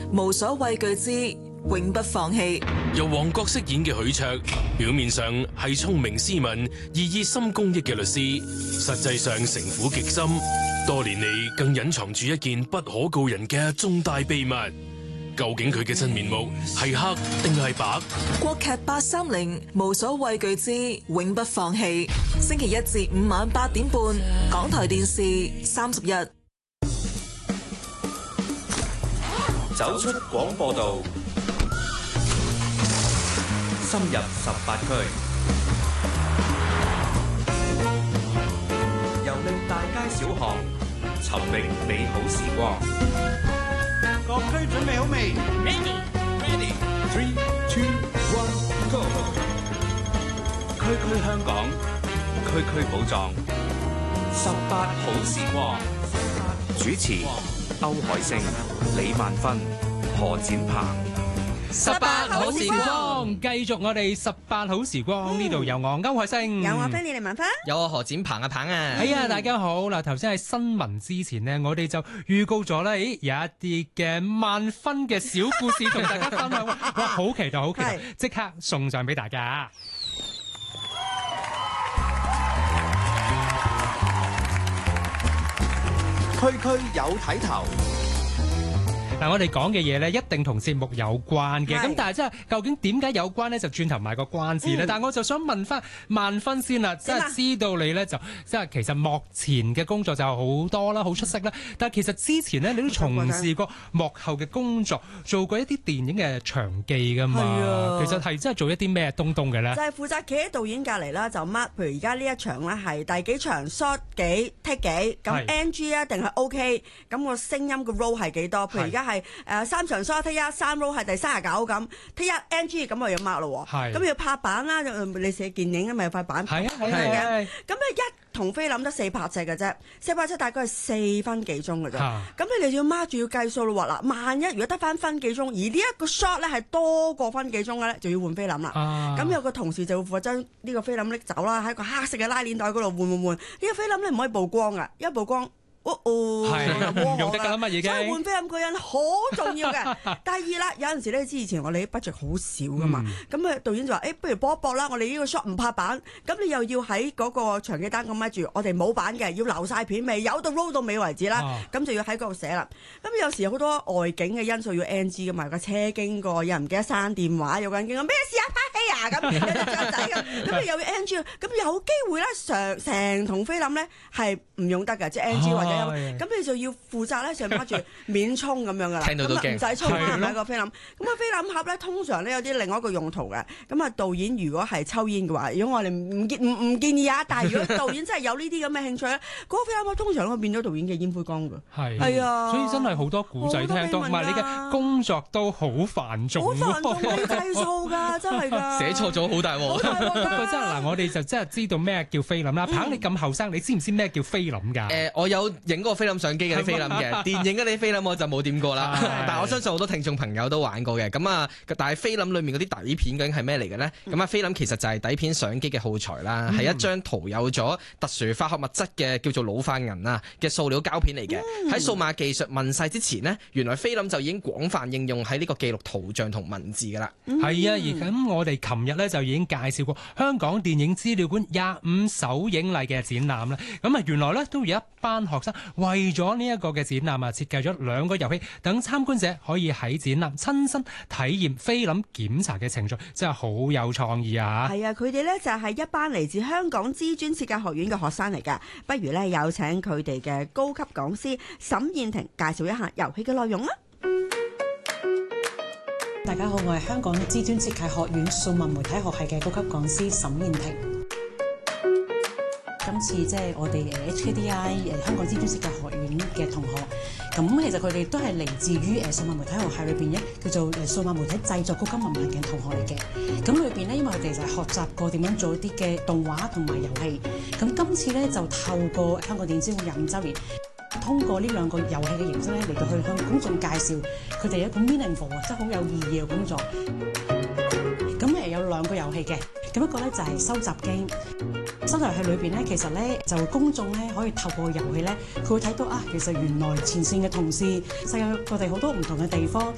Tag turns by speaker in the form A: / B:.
A: 無所畏懼之永不放棄。
B: 由黃覺飾演嘅許卓，表面上係聰明斯文而熱心公益嘅律師，實際上城府極深，多年嚟更隱藏住一件不可告人嘅重大秘密。究竟佢嘅真面目係黑定係白？
A: 國劇830無所畏懼之永不放棄，星期一至五晚8點半，港台電視30日。
C: 走出廣播道，深入18區，遊歷大街小巷，尋覓美好時光。
D: 各區準備好未
C: Ready, 3, 2, 1, go！ 區區香港，區區寶藏，18好時光。主持歐海星、李萬芬、何展鵬。
E: 18好時光，繼續我哋18好時光。呢度有我歐海星，
F: 有我菲利李萬芬，
E: 有我何展鵬棒啊！哎呀，大家好嗱！頭先喺新聞之前呢，我哋就預告咗啦，有一啲嘅萬分嘅小故事同大家分享。哇，好期待，好期待！即刻送上俾大家。
D: 區區有睇頭。
E: 嗱，我哋講嘅嘢咧，一定同節目有關嘅。咁但係真係究竟點解有關咧？就轉頭賣個關子咧。但係我就想問翻萬芬先啦，即係知道你咧就即係其實幕前嘅工作就好多啦，好出色啦。但係其實之前咧，你都從事過幕後嘅工作，做過一啲電影嘅場記噶嘛。係啊，其實係真係做一啲咩東東嘅咧？
F: 就係負責企喺導演隔離啦，就 mark，譬如而家呢一場咧係第幾場 shot 幾 take 幾，咁 NG 啊定係 OK，咁個聲音個 roll 係幾多？譬如而家係3場 shot take 1，3 roll 係第39咁 take 1 NG， 咁我要 mark 咯喎，咁要拍板啦，你寫電影啊咪有塊板，係嘅，咁咧一同菲林得4拍尺嘅啫，4拍尺大概係4分幾鐘嘅啫，咁你哋要 mark 住要計數咯喎，嗱，萬一如果得翻分幾鐘，而呢一個 shot 咧係多過分幾鐘嘅咧，就要換菲林啦，咁有個同事就會負責將呢個菲林拎走啦，喺個黑色嘅拉鏈袋嗰度換，呢個菲林咧唔可以曝光噶，一曝光。
E: 唔用得㗎啦嘛，已經。
F: 所以換菲林嗰人好重要嘅。第二啦，有陣時咧，知以前我哋啲 budget 好少噶嘛，咁導演就話：不如搏一搏啦，我哋呢個 shot 唔拍板，咁你又要喺嗰個場記單咁咪住，我哋冇板嘅，要留晒片尾，有到 roll 到尾為止啦，咁就要喺嗰度寫啦。咁有時好多外景嘅因素要 NG 噶嘛，個車經過，有人唔記得閂電話，有個人經過咩事啊，拍戲啊咁，有隻雀仔咁你又要 NG，咁有機會咧成筒菲林咧係唔用得嘅，即係 NG 或者。咁你就要負責咧，上揸住免沖咁樣噶啦，咁啊唔使沖啦個菲林。咁啊菲林盒咧，通常咧有啲另外一個用途嘅。咁啊導演如果係抽煙嘅話，如果我哋唔建議啊，但係如果導演真係有呢啲咁嘅興趣咧，嗰個菲林盒通常會變咗導演嘅煙灰缸㗎。係啊，
E: 所以真係好多古仔聽到，同埋你嘅工作都好繁重，
F: 好繁重要計數㗎，真係㗎。
E: 寫錯咗好大鑊。不過真係嗱，我哋就真係知道咩叫菲林啦。彭，你咁後生，你知唔知咩叫菲林㗎？
G: 我有影過菲林相機嘅啲菲林嘅，電影嗰啲菲林我就冇掂過啦。但係我相信好多聽眾朋友都玩過嘅。咁啊，但係菲林裏面嗰啲底片究竟係咩嚟嘅呢？咁啊，菲林其實就係底片相機嘅耗材啦，係一張塗有咗特殊化學物質嘅叫做老化銀啊嘅塑料膠片嚟嘅。喺數碼技術問世之前呢，原來菲林就已經廣泛應用喺呢個記錄圖像同文字㗎啦。
E: 係啊，而咁我哋琴日咧就已經介紹過香港電影資料館25首映禮嘅展覽啦。咁啊，原來咧都有一班學生為咗呢一個嘅展覽啊，設計咗2個遊戲，等參觀者可以喺展覽親身體驗菲林檢查嘅程序，真係好有創意啊！
F: 係啊，佢哋呢就係一班嚟自香港知專設計學院嘅學生嚟㗎。不如呢有請佢哋嘅高級講師沈燕婷介紹一下遊戲嘅內容啦。
H: 大家好，我係香港知專設計學院數碼媒體學系嘅高級講師沈燕婷。今次即係我哋HKDI 香港知專設計學院嘅同學，咁其實佢哋都係嚟自於數碼媒體學系裏邊叫做數碼媒體製作高級文憑嘅同學嚟嘅。咁裏邊咧，因為佢哋就係學習過點樣做一啲嘅動畫同埋遊戲。咁今次咧就透過香港電影資料館25週年，通過呢2個遊戲嘅形式咧嚟到去向公眾介紹佢哋一個 meaningful 即係好有意義嘅工作。咁有2個遊戲嘅，咁一個咧就係收集機。收集器裏邊咧，其實咧就公眾咧可以透過遊戲咧，佢會睇到啊，其實原來前線嘅同事，世界各地好多唔同嘅地方，